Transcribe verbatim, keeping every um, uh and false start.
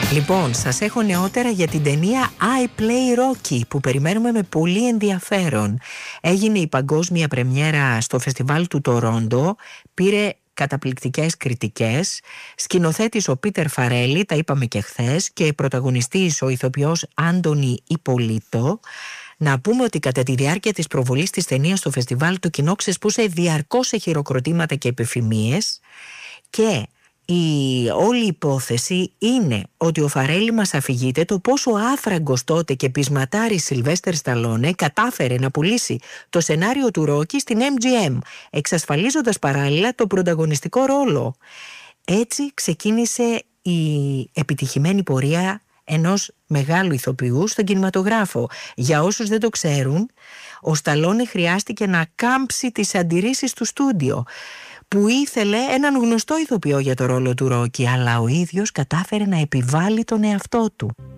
Λοιπόν, σας έχω νεότερα για την ταινία I Play Rocky που περιμένουμε με πολύ ενδιαφέρον. Έγινε η παγκόσμια πρεμιέρα στο φεστιβάλ του Τορόντο, πήρε καταπληκτικές κριτικές. Σκηνοθέτης ο Πίτερ Φαρέλη, τα είπαμε και χθες, και πρωταγωνιστής ο ηθοποιός Άντονι Ιπολίτο. Να πούμε ότι κατά τη διάρκεια της προβολής της ταινίας στο φεστιβάλ το κοινό ξεσπούσε διαρκώς σε χειροκροτήματα και επιφημίες, και η όλη υπόθεση είναι ότι ο Φαρέλη μας αφηγείται το πόσο άφραγκος τότε και πεισματάρης Σιλβέστερ Σταλόνε κατάφερε να πουλήσει το σενάριο του Ρόκι στην εμ τζι εμ, εξασφαλίζοντας παράλληλα το πρωταγωνιστικό ρόλο. Έτσι ξεκίνησε η επιτυχημένη πορεία ενός μεγάλου ηθοποιού στον κινηματογράφο. Για όσους δεν το ξέρουν, ο Σταλόνε χρειάστηκε να κάμψει τις αντιρρήσεις του στούντιο, που ήθελε έναν γνωστό ηθοποιό για το ρόλο του Ρόκι, αλλά ο ίδιος κατάφερε να επιβάλλει τον εαυτό του.